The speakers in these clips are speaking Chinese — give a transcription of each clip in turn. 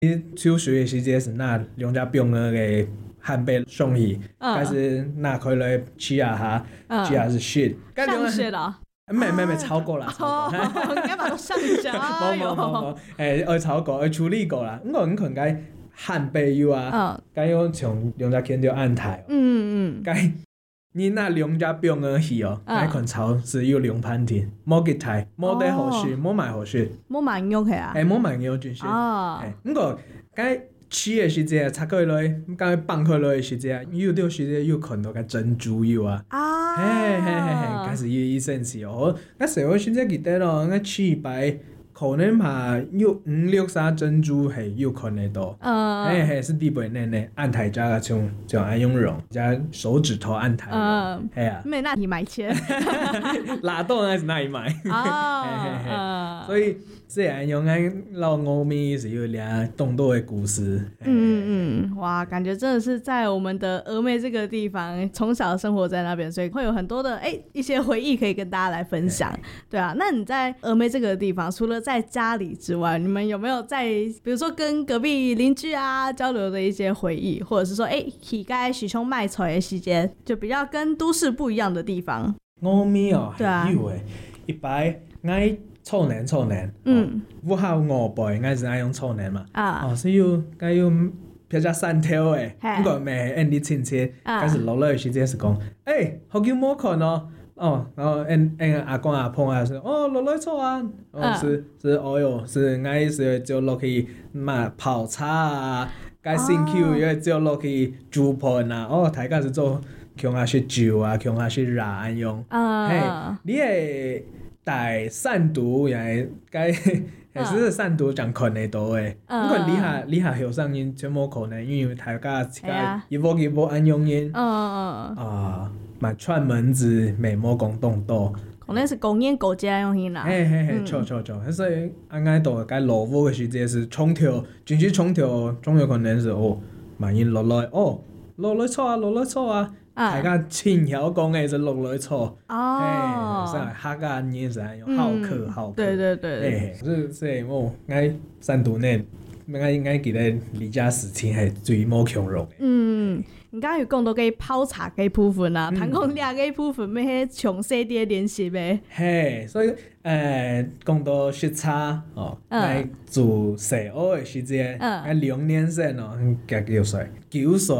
手续的时阵是拿两只冰的汉贝送去，但是拿开来吃下，吃下是血， 上血了。 没超过啦，超过。 应该把它上血啊！ 冇，超过，处理过啦。我可能汉贝油啊，该用从两只牵着按台。该你那两只冰的去哦，该看超是有两盘田，冇给台，冇得好血，冇买好血， 冇买肉去啊？ 冇买肉就是。不过该吃的时阵插开来，该放开来的时阵，有的时阵有看到个珍珠油啊。开始有sense是哦。那社会现在记得咯，那吃白可能嘛有5、6、3珍珠系有可能到。是地本内按台加个像爱用绒加手指头按台。 没那里买钱。 哪到那是哪里买？所以这样用老欧米是有俩动作的故事。 哇，感觉真的是在我们的峨眉这个地方，从小生活在那边，所以会有很多的一些回忆可以跟大家来分享。对啊，那你在峨眉这个地方，除了在家里之外，你们有没有在比如说跟隔壁邻居啊交流的一些回忆，或者是说去该许冲卖菜的时间，就比较跟都市不一样的地方？ 峨眉哦，对啊，有诶，一摆爱臭年，我还有5辈，爱是爱用臭年嘛。是有该有比较山头诶，不过没按你亲戚，但是落来的时间是讲，好久冇看哦。然后阿公阿婆啊说，落来错啊，是哟，是爱是就落去嘛泡茶啊，该辛苦也就落去煮盆啊，大家是做强下些酒啊，强下些热安用，你会带散毒也该。还是散毒讲可能多诶，不过你下后上因全无可能，因为大家一波安用因，嘛串门子美莫讲动多， 可能是公演国家用因啦。 错，所以安到该落雨的时节是冲跳，进去冲跳，总有可能是嘛因落来落来错啊。大家亲晓讲诶是落来错，是客家人是安用好客。 对， 所以爱散毒呢，爱记得李家事情系最冇强弱诶。 你刚刚有讲到个泡茶个部分啊，谈讲两个部分咩迄详细啲练习呗。 所以讲到食茶爱做细学的时阵，爱2年生加9岁，9岁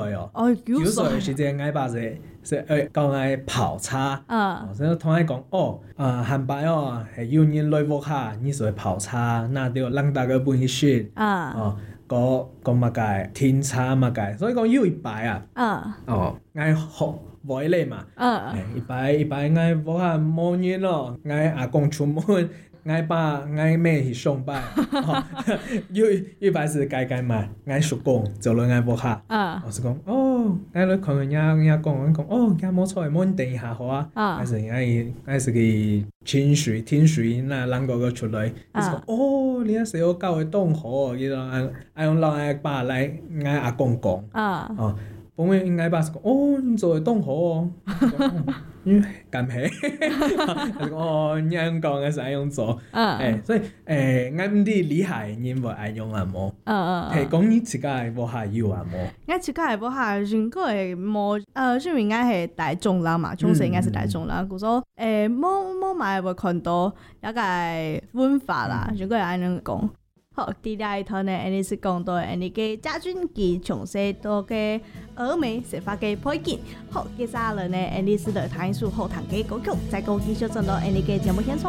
9岁的时阵爱把是讲爱泡茶，所以同爱讲汉白系有人来屋下，你是泡茶，那就让大家本去学讲嘛解听茶嘛解，所以讲有一摆爱学袂咧嘛，一摆爱屋下冇人咯，爱阿公出门，爱爸爱妹去上班，有一摆是改嘛，爱叔公就来爱屋下，我是讲爱来看人家讲家冇错，冇人等一下好啊，还是爱是去听水那人个出来，你说你阿细个教会当好，伊讲爱用老爱爸来爱阿公讲，本来应该爸是讲你做会当好因为干皮，他说你爱用讲还是爱用做，所以爱唔知厉害人无爱用啊无，讲你自家无下有啊无， 我自家无下，如果会无因为应该系大众啦嘛，中式应该是大众啦，故说冇买无看到一个文化啦，如果系安尼讲。好，第二一套呢，你是讲到你嘅家军及从细到嘅峨眉设法嘅背景。好，接下来呢，你是的谈述后堂嘅歌曲，再过继续进到你嘅节目现场。